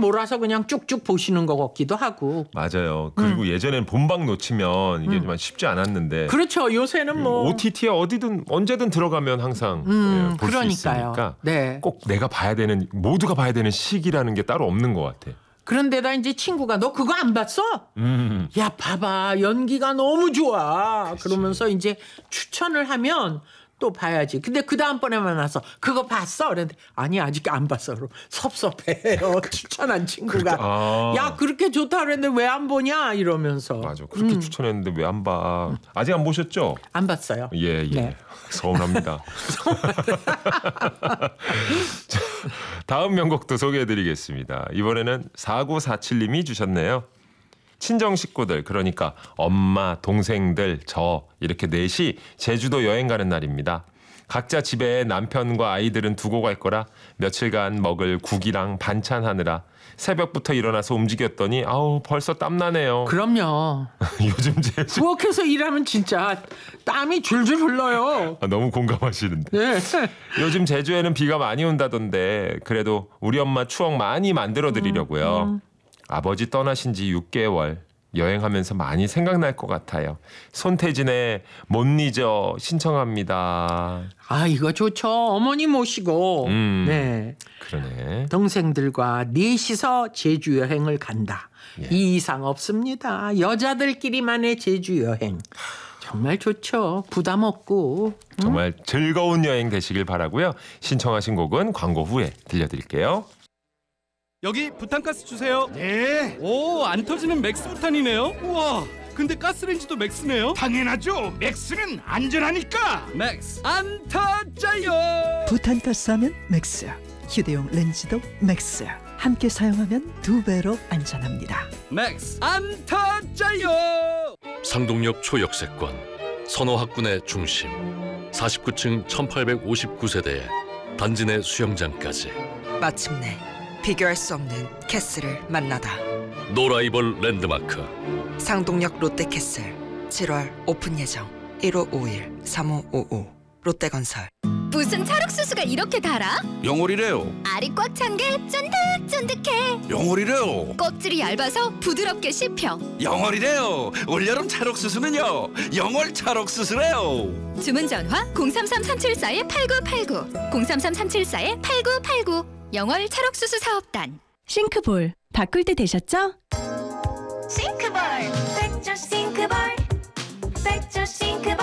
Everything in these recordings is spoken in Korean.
몰아서 그냥 쭉쭉 보시는 것 같기도 하고. 맞아요. 그리고 예전엔 본방 놓치면 이게 좀 쉽지 않았는데. 그렇죠. 요새는 뭐 OTT에 어디든 언제든 들어가면 항상 볼 수 있으니까. 네. 꼭 내가 봐야 되는, 모두가 봐야 되는 시기라는 게 따로 없는 것 같아. 그런데다 이제 친구가 너 그거 안 봤어? 야 봐봐 연기가 너무 좋아. 그치. 그러면서 이제 추천을 하면 또 봐야지. 근데 그 다음번에 만나서 그거 봤어? 그랬는데 아니 아직 안 봤어. 그럼 섭섭해요. 추천한 친구가. 야 그렇게 좋다 그랬는데 왜 안 보냐 이러면서. 맞아. 그렇게 추천했는데 왜 안 봐. 아직 안 보셨죠? 안 봤어요. 예. 네. 서운합니다. 자, 다음 명곡도 소개해드리겠습니다. 이번에는 4947님이 주셨네요. 친정 식구들 그러니까 엄마, 동생들, 저 이렇게 넷이 제주도 여행 가는 날입니다. 각자 집에 남편과 아이들은 두고 갈 거라 며칠간 먹을 국이랑 반찬 하느라 새벽부터 일어나서 움직였더니 아우 벌써 땀나네요. 그럼요. 요즘 제주 부엌에서 일하면 진짜 땀이 줄줄 흘러요. 너무 공감하시는데. 네. 요즘 제주에는 비가 많이 온다던데 그래도 우리 엄마 추억 많이 만들어 드리려고요. 아버지 떠나신 지 6개월 여행하면서 많이 생각날 것 같아요. 손태진의 못 잊어 신청합니다. 아 이거 좋죠. 어머니 모시고 네. 그러네. 동생들과 넷이서 제주 여행을 간다. 예. 이 이상 없습니다. 여자들끼리만의 제주 여행. 정말 좋죠. 부담 없고. 정말 즐거운 여행 되시길 바라고요. 신청하신 곡은 광고 후에 들려드릴게요. 여기 부탄가스 주세요. 네. 오, 안 터지는 맥스 부탄이네요. 우와, 근데 가스레인지도 맥스네요. 당연하죠. 맥스는 안전하니까. 맥스 안 터져요. 부탄가스 하면 맥스, 휴대용 렌즈도 맥스. 함께 사용하면 2배로 안전합니다. 맥스 안 터져요. 상동역 초역세권, 선호학군의 중심, 49층 1859세대에 단지 내 수영장까지. 마침내 비교할 수 없는 캐슬을 만나다. 노라이벌 랜드마크 상동역 롯데캐슬 7월 오픈 예정. 1551-3555 롯데건설. 무슨 찰옥수수가 이렇게 달아? 영월이래요. 알이 꽉 찬 게 쫀득쫀득해. 영월이래요. 껍질이 얇아서 부드럽게 씹혀. 영월이래요. 올여름 찰옥수수는요. 영월 찰옥수수래요. 주문 전화 033-374-8989 033-374-8989 영월 찰옥수수 사업단. 싱크볼 바꿀 때 되셨죠? 싱크볼 백조 싱크볼 백조 싱크볼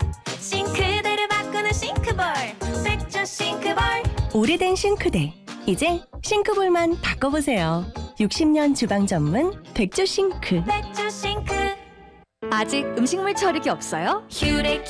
싱크대를 바꾸는 싱크볼 백조 싱크볼. 오래된 싱크대 이제 싱크볼만 바꿔보세요. 60년 주방 전문 백조 싱크. 백조 싱크. 아직 음식물 처리기 없어요? 큐렉